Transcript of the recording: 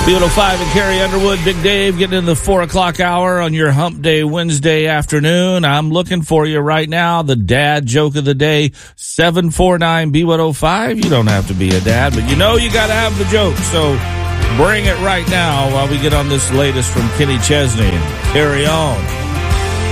B105 and Carrie Underwood, Big Dave, getting in the 4 o'clock hour on your Hump Day Wednesday afternoon. I'm looking for you right now. The dad joke of the day, 749B105. You don't have to be a dad, but you know you got to have the joke. So bring it right now while we get on this latest from Kenny Chesney and carry on.